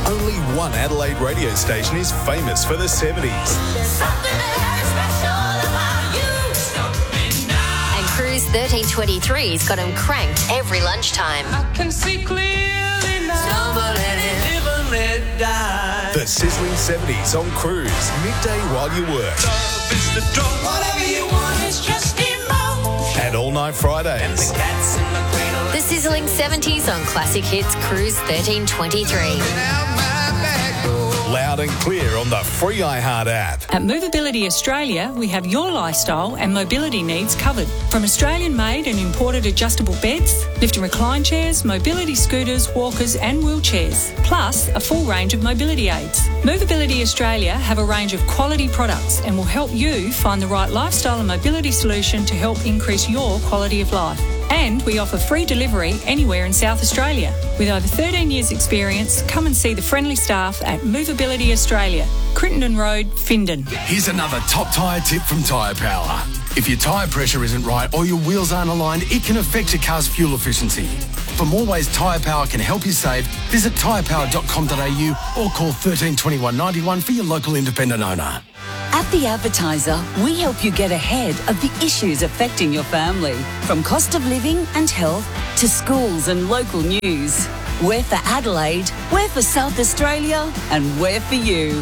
Only one Adelaide radio station is famous for the 70s. And Cruise 1323's got him cranked every lunchtime. I can see clearly now. Live and let die. The sizzling 70s on Cruise, midday while you work. Love is the drug. Whatever you want is just emotion. And all night Fridays. And the cats in the cradle. The sizzling 70s on Classic Hits Cruise 1323. Loud and clear on the free iHeart app. At Movability Australia, we have your lifestyle and mobility needs covered. From Australian-made and imported adjustable beds, lift and recline chairs, mobility scooters, walkers and wheelchairs, plus a full range of mobility aids. Movability Australia have a range of quality products and will help you find the right lifestyle and mobility solution to help increase your quality of life. And we offer free delivery anywhere in South Australia. With over 13 years' experience, come and see the friendly staff at Movability Australia, Crittenden Road, Findon. Here's another top tyre tip from Tyre Power. If your tyre pressure isn't right or your wheels aren't aligned, it can affect your car's fuel efficiency. For more ways Tyre Power can help you save, visit tyrepower.com.au or call 13 21 91 for your local independent owner. At The Advertiser, we help you get ahead of the issues affecting your family. From cost of living and health to schools and local news. We're for Adelaide, we're for South Australia, and we're for you.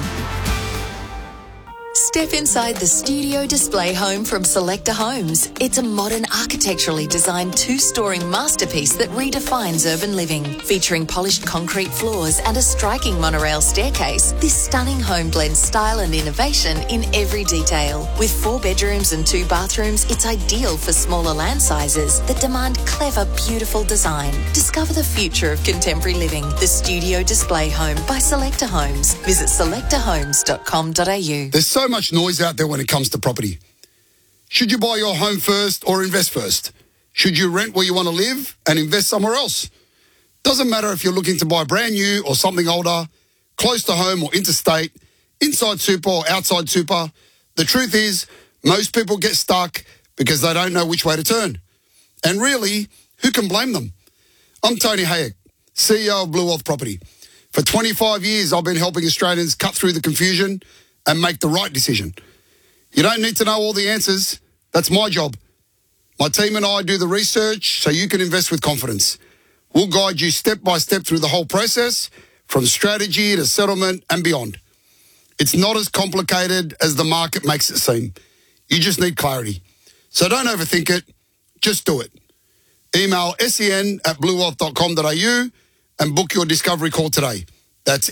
Step inside the studio display home from Selector Homes. It's a modern, architecturally designed two-storey masterpiece that redefines urban living. Featuring polished concrete floors and a striking monorail staircase, this stunning home blends style and innovation in every detail. With 4 bedrooms and 2 bathrooms, it's ideal for smaller land sizes that demand clever, beautiful design. Discover the future of contemporary living. The studio display home by Selector Homes. Visit selectorhomes.com.au. There's so much noise out there when it comes to property. Should you buy your home first or invest first? Should you rent where you want to live and invest somewhere else? Doesn't matter if you're looking to buy brand new or something older, close to home or interstate, inside super or outside super. The truth is, most people get stuck because they don't know which way to turn. And really, who can blame them? I'm Tony Hayek, CEO of Blue Wealth Property. For 25 years, I've been helping Australians cut through the confusion and make the right decision. You don't need to know all the answers. That's my job. My team and I do the research so you can invest with confidence. We'll guide you step by step through the whole process, from strategy to settlement and beyond. It's not as complicated as the market makes it seem. You just need clarity. So don't overthink it. Just do it. Email sen@bluewealth.com.au and book your discovery call today. That's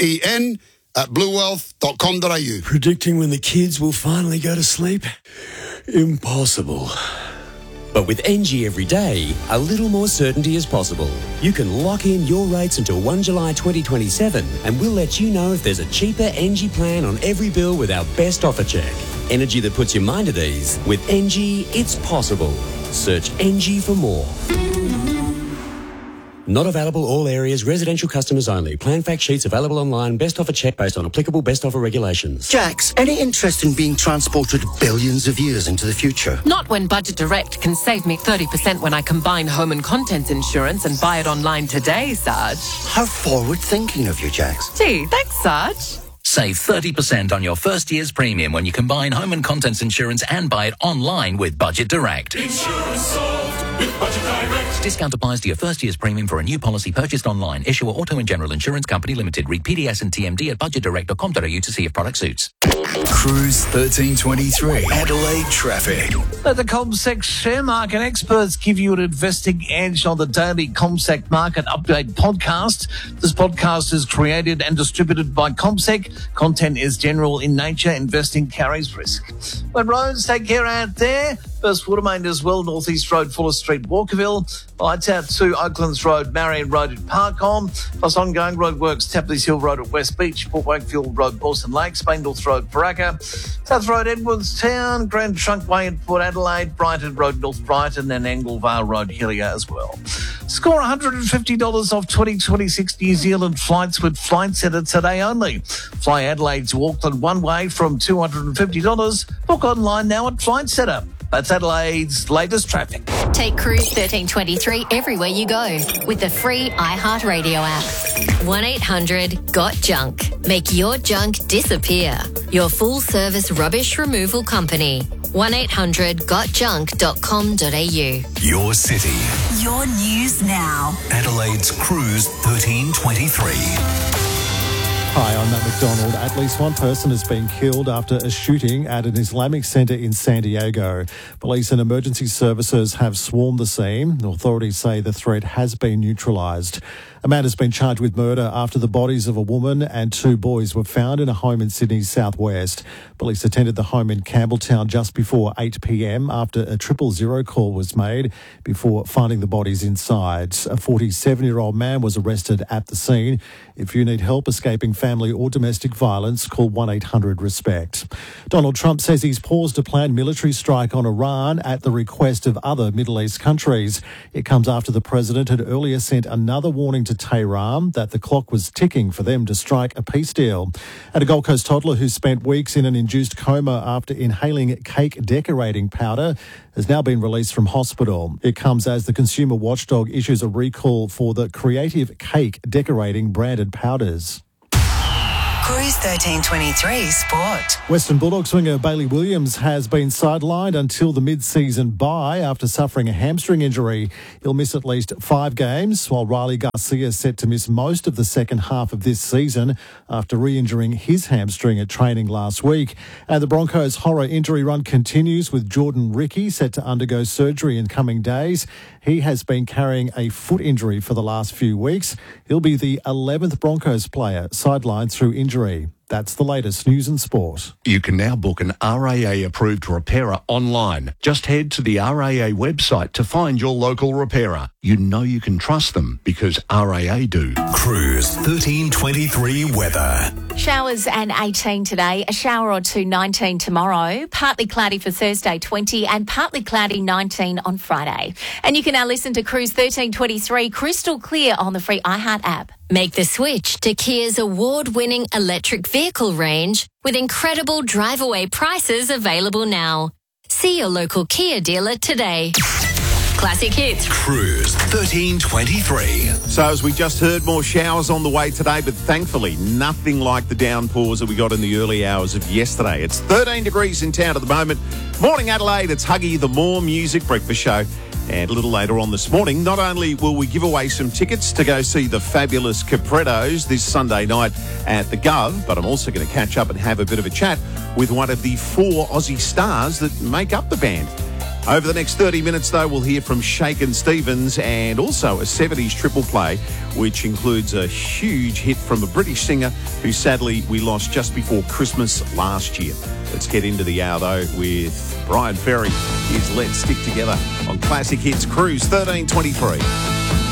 sen@bluewealth.com.au. Predicting when the kids will finally go to sleep? Impossible. But with NG every day, a little more certainty is possible. You can lock in your rates until 1 July 2027 and we'll let you know if there's a cheaper NG plan on every bill with our best offer check. Energy that puts your mind at ease. With NG, it's possible. Search NG for more. Not available all areas, residential customers only. Plan fact sheets available online. Best offer check based on applicable best offer regulations. Jax, any interest in being transported billions of years into the future? Not when Budget Direct can save me 30% when I combine home and contents insurance and buy it online today, Sarge. How forward-thinking of you, Jax. Gee, thanks, Sarge. Save 30% on your first year's premium when you combine home and contents insurance and buy it online with Budget Direct. Insurance solved with Budget Direct. Discount applies to your first year's premium for a new policy purchased online. Issuer Auto and General Insurance Company Limited. Read PDS and TMD at budgetdirect.com.au to see if product suits. Cruise 1323. Adelaide traffic. Let the CommSec share market experts give you an investing edge on the daily CommSec Market Update podcast. This podcast is created and distributed by CommSec. Content is general in nature. Investing carries risk. When roads, take care out there. First Watermain as well, North East Road, Fuller Street, Walkerville. Lights out to Oaklands Road, Marion Road at Parcom. Plus ongoing roadworks, Tapley's Hill Road at West Beach, Port Wakefield Road, Dawson Lake, Spain North Road, Paraka. South Road, Edwards Town, Grand Trunk Way at Port Adelaide, Brighton Road, North Brighton, and Anglevale Road, Hillier as well. Score $150 off 2026 New Zealand flights with Flight Centre today only. Fly Adelaide to Auckland one way from $250. Book online now at Flight Centre. That's Adelaide's latest traffic. Take Cruise 1323 everywhere you go with the free iHeartRadio app. 1-800-GOT-JUNK. Make your junk disappear. Your full-service rubbish removal company. 1-800-GOTJUNK.com.au. Your city. Your news now. Adelaide's Cruise 1323. Hi, I'm Matt McDonald. At least one person has been killed after a shooting at an Islamic centre in San Diego. Police and emergency services have swarmed the scene. Authorities say the threat has been neutralised. A man has been charged with murder after the bodies of a woman and 2 boys were found in a home in Sydney's southwest. Police attended the home in Campbelltown just before 8 p.m. after a 000 call was made before finding the bodies inside. A 47-year-old man was arrested at the scene. If you need help escaping family or domestic violence, call 1-800-RESPECT. Donald Trump says he's paused a planned military strike on Iran at the request of other Middle East countries. It comes after the president had earlier sent another warning to Tehran that the clock was ticking for them to strike a peace deal. And a Gold Coast toddler who spent weeks in an induced coma after inhaling cake decorating powder has now been released from hospital. It comes as the consumer watchdog issues a recall for the Creative Cake decorating branded powders. Cruise 1323 Sport. Western Bulldogs winger Bailey Williams has been sidelined until the mid-season bye after suffering a hamstring injury. He'll miss at least 5 games, while Riley Garcia is set to miss most of the second half of this season after re-injuring his hamstring at training last week. And the Broncos' horror injury run continues with Jordan Ricky set to undergo surgery in coming days. He has been carrying a foot injury for the last few weeks. He'll be the 11th Broncos player sidelined through injury. That's the latest news and sport. You can now book an RAA-approved repairer online. Just head to the RAA website to find your local repairer. You know you can trust them because RAA do. Cruise 1323 weather. Showers and 18 today, a shower or 2, 19 tomorrow, partly cloudy for Thursday, 20, and partly cloudy, 19 on Friday. And you can now listen to Cruise 1323 crystal clear on the free iHeart app. Make the switch to Kia's award-winning electric vehicle range with incredible drive-away prices available now. See your local Kia dealer today. Classic Hits. Cruise 1323. So as we just heard, more showers on the way today, but thankfully nothing like the downpours that we got in the early hours of yesterday. It's 13 degrees in town at the moment. Morning Adelaide, it's Huggy, the More Music Breakfast Show. And a little later on this morning, not only will we give away some tickets to go see the fabulous Caprettos this Sunday night at the Gov, but I'm also going to catch up and have a bit of a chat with one of the 4 Aussie stars that make up the band. Over the next 30 minutes, though, we'll hear from Shakin' Stevens and also a 70s triple play, which includes a huge hit from a British singer who sadly we lost just before Christmas last year. Let's get into the hour, though, with Brian Ferry. Here's Let's Stick Together on Classic Hits Cruise 1323.